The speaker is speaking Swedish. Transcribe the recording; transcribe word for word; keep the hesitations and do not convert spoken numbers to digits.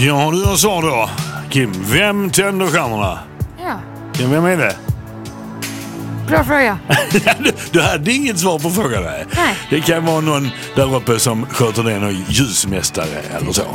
Ja, du sa då. Kim, vem tänder stjärnorna? Ja, Kim, vem är det? bra fråga. du, du hade inget svar på frågan där. Nej. Det kan vara någon där uppe som sköter det, någon ljusmästare eller så.